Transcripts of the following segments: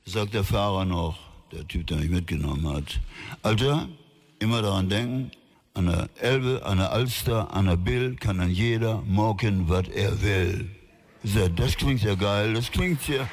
sagt der Fahrer noch, der Typ, der mich mitgenommen hat. Alter, immer daran denken, an der Elbe, an der Alster, an der Bill kann dann jeder morgen, was er will. Das klingt ja geil, das klingt ja...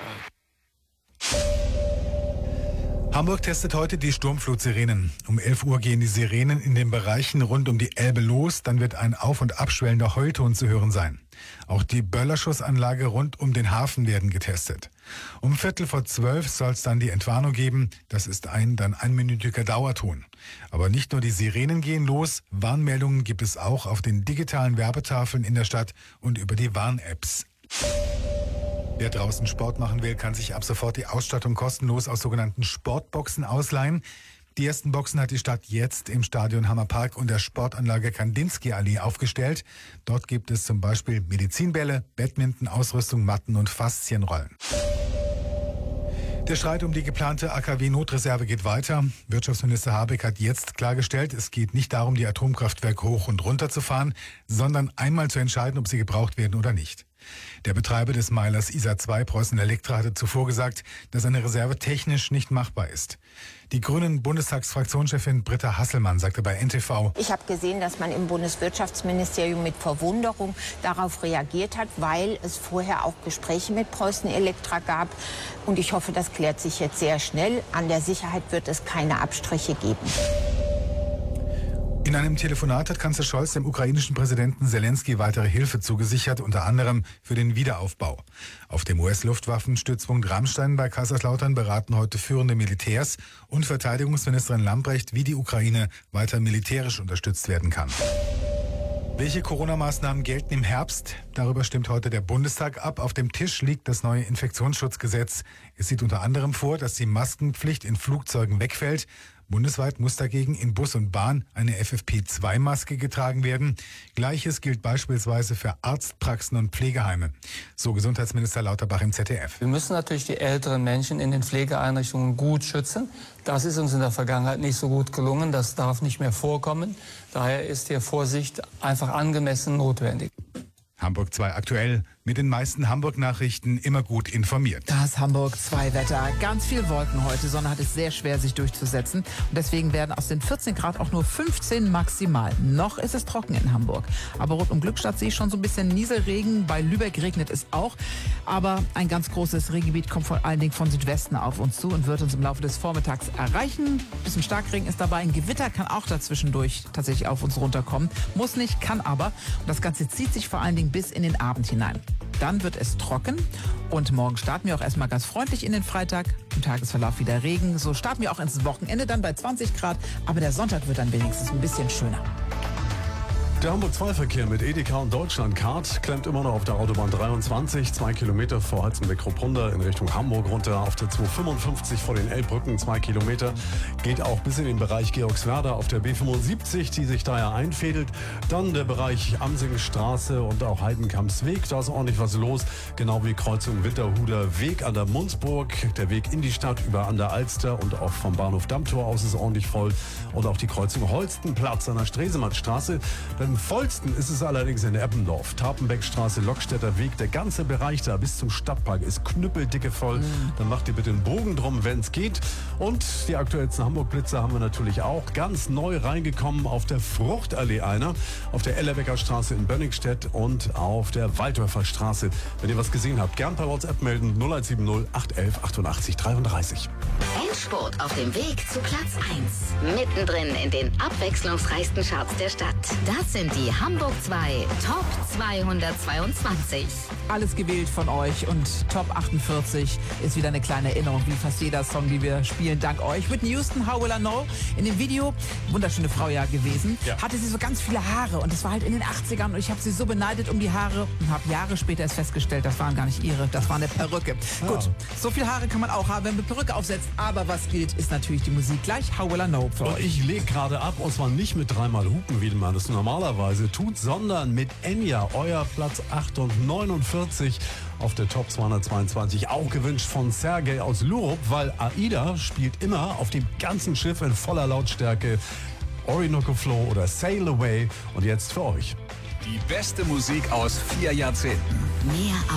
Hamburg testet heute die Sturmflutsirenen. Um 11 Uhr gehen die Sirenen in den Bereichen rund um die Elbe los. Dann wird ein auf- und abschwellender Heulton zu hören sein. Auch die Böllerschussanlage rund um den Hafen werden getestet. Um 11:45 soll es dann die Entwarnung geben. Das ist ein einminütiger Dauerton. Aber nicht nur die Sirenen gehen los. Warnmeldungen gibt es auch auf den digitalen Werbetafeln in der Stadt und über die Warn-Apps. Wer draußen Sport machen will, kann sich ab sofort die Ausstattung kostenlos aus sogenannten Sportboxen ausleihen. Die ersten Boxen hat die Stadt jetzt im Stadion Hammerpark und der Sportanlage Kandinsky-Allee aufgestellt. Dort gibt es zum Beispiel Medizinbälle, Badminton-Ausrüstung, Matten und Faszienrollen. Der Streit um die geplante AKW-Notreserve geht weiter. Wirtschaftsminister Habeck hat jetzt klargestellt, es geht nicht darum, die Atomkraftwerke hoch und runter zu fahren, sondern einmal zu entscheiden, ob sie gebraucht werden oder nicht. Der Betreiber des Meilers ISA 2, Preußen Elektra, hatte zuvor gesagt, dass eine Reserve technisch nicht machbar ist. Die Grünen-Bundestagsfraktionschefin Britta Hasselmann sagte bei NTV: Ich habe gesehen, dass man im Bundeswirtschaftsministerium mit Verwunderung darauf reagiert hat, weil es vorher auch Gespräche mit Preußen Elektra gab. Und ich hoffe, das klärt sich jetzt sehr schnell. An der Sicherheit wird es keine Abstriche geben. In einem Telefonat hat Kanzler Scholz dem ukrainischen Präsidenten Zelensky weitere Hilfe zugesichert, unter anderem für den Wiederaufbau. Auf dem US-Luftwaffenstützpunkt Ramstein bei Kaiserslautern beraten heute führende Militärs und Verteidigungsministerin Lambrecht, wie die Ukraine weiter militärisch unterstützt werden kann. Welche Corona-Maßnahmen gelten im Herbst? Darüber stimmt heute der Bundestag ab. Auf dem Tisch liegt das neue Infektionsschutzgesetz. Es sieht unter anderem vor, dass die Maskenpflicht in Flugzeugen wegfällt. Bundesweit muss dagegen in Bus und Bahn eine FFP2-Maske getragen werden. Gleiches gilt beispielsweise für Arztpraxen und Pflegeheime. So Gesundheitsminister Lauterbach im ZDF. Wir müssen natürlich die älteren Menschen in den Pflegeeinrichtungen gut schützen. Das ist uns in der Vergangenheit nicht so gut gelungen. Das darf nicht mehr vorkommen. Daher ist hier Vorsicht einfach angemessen notwendig. Hamburg 2 aktuell. Mit den meisten Hamburg-Nachrichten immer gut informiert. Das Hamburg 2 Wetter. Ganz viel Wolken heute. Sonne hat es sehr schwer, sich durchzusetzen. Und deswegen werden aus den 14 Grad auch nur 15 maximal. Noch ist es trocken in Hamburg. Aber rund um Glückstadt sehe ich schon so ein bisschen Nieselregen. Bei Lübeck regnet es auch. Aber ein ganz großes Regengebiet kommt vor allen Dingen von Südwesten auf uns zu und wird uns im Laufe des Vormittags erreichen. Ein bisschen Starkregen ist dabei. Ein Gewitter kann auch dazwischendurch tatsächlich auf uns runterkommen. Muss nicht, kann aber. Und das Ganze zieht sich vor allen Dingen bis in den Abend hinein. Dann wird es trocken und morgen starten wir auch erstmal ganz freundlich in den Freitag. Im Tagesverlauf wieder Regen. So starten wir auch ins Wochenende dann bei 20 Grad. Aber der Sonntag wird dann wenigstens ein bisschen schöner. Der Hamburg-2-Verkehr mit Edeka und Deutschlandcard klemmt immer noch auf der Autobahn 23, 2 Kilometer vor Halzenbeck-Rupprunder in Richtung Hamburg runter. Auf der 255 vor den Elbbrücken 2 Kilometer. Geht auch bis in den Bereich Georgswerda auf der B75, die sich daher einfädelt. Dann der Bereich Amsingstraße und auch Heidenkampsweg. Da ist ordentlich was los. Genau wie Kreuzung Winterhuder Weg an der Munzburg. Der Weg in die Stadt über an der Alster und auch vom Bahnhof Dammtor aus ist ordentlich voll. Und auch die Kreuzung Holstenplatz an der Stresemannstraße. Am vollsten ist es allerdings in Eppendorf. Tarpenbeckstraße, Lockstädter Weg, der ganze Bereich da bis zum Stadtpark ist knüppeldicke voll. Dann macht ihr bitte einen Bogen drum, wenn es geht. Und die aktuellsten Hamburg-Blitzer haben wir natürlich auch. Ganz neu reingekommen auf der Fruchtallee einer, auf der Ellerbecker Straße in Bönningstedt und auf der Waldorfer Straße. Wenn ihr was gesehen habt, gern per WhatsApp melden 0170 811 88 33. Endspurt auf dem Weg zu Platz 1. Mittendrin in den abwechslungsreichsten Charts der Stadt. Das sind die Hamburg 2 Top 222. Alles gewählt von euch und Top 48 ist wieder eine kleine Erinnerung, wie fast jeder Song, die wir spielen, dank euch. Whitney Houston, How Will I Know? In dem Video, wunderschöne Frau ja gewesen, hatte sie so ganz viele Haare und das war halt in den 80ern und ich habe sie so beneidet um die Haare und habe Jahre später erst festgestellt, das waren gar nicht ihre, das war eine Perücke. Ja. Gut, so viel Haare kann man auch haben, wenn man Perücke aufsetzt, aber was gilt, ist natürlich die Musik gleich. How Will I Know für und euch. Ich lege gerade ab und zwar nicht mit dreimal Hupen, wie man das normalerweise tut, sondern mit Enya, euer Platz 849 auf der Top 222, auch gewünscht von Sergej aus Lurup, weil Aida spielt immer auf dem ganzen Schiff in voller Lautstärke Orinoco Flow oder Sail Away und jetzt für euch. Die beste Musik aus 4 Jahrzehnten. Mehr